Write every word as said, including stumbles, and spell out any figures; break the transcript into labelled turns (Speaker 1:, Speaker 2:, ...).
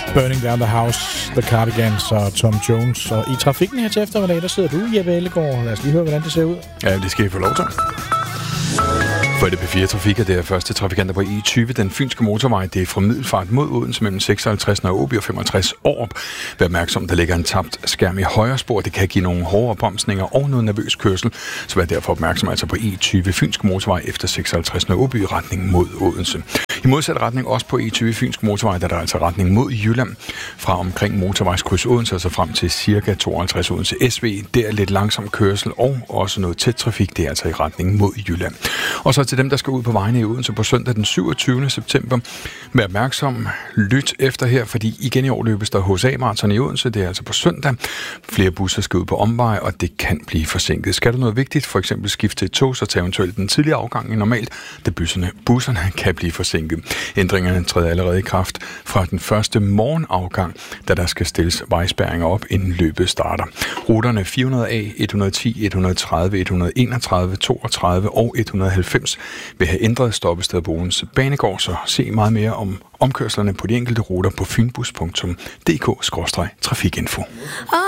Speaker 1: Burning Down the House, The Cardigans og Tom Jones. Og i trafikken her til eftermiddag, der sidder du, Jeppe Ellegaard. Lad os lige høre, hvordan det ser ud.
Speaker 2: Ja, det skal I få lov til. For det P fire Trafik er det første trafikanter på E tyve, den fynske motorvej. Det er fra Middelfart mod Odense mellem seksoghalvtreds Nørre Åby og femogtres Aarup. Vær opmærksom, der ligger en tabt skærm i højre spor. Det kan give nogle hårdere bremsninger og noget nervøs kørsel. Så vær derfor opmærksom altså på E tyve fynske motorvej efter seksoghalvtreds Nørre Åby i retning mod Odense. I modsat retning også på E tyve fynske motorvej, der er der altså retning mod Jylland. Fra omkring motorvejskryds Odense og så frem til cirka tooghalvtreds Odense S V. Der er lidt langsom kørsel og også noget tæt trafik. Det er altså i retning mod Jylland. Og så til dem, der skal ud på vejene i Odense på søndag den syvogtyvende september. Vær opmærksom, lyt efter her, fordi igen i år løbes der H C A-marathon i Odense. Det er altså på søndag. Flere busser skal ud på omvej, og det kan blive forsinket. Skal du noget vigtigt, for eksempel skifte til et tog, så tag eventuelt den tidligere afgang end normalt, da busserne, busserne kan blive forsinket. Ændringerne træder allerede i kraft fra den første morgenafgang, da der skal stilles vejspærringer op, inden løbet starter. Ruterne fire hundrede A, et hundrede og ti, et hundrede og tredive, et hundrede og enogtredive, toogtredive og et hundrede og halvfems vil have ændret stoppested på Odense Banegård, så se meget mere om omkørslerne på de enkelte ruter på fynbus punktum d k skråstreg trafikinfo.